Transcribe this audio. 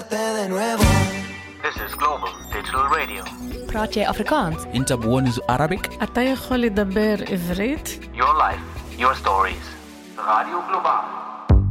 verte de nuevo. This is Global Digital Radio. praat jy Afrikaans? انت بونز Arabic. אתה יכול לדבר עברית? Your life, your stories. Radio Global.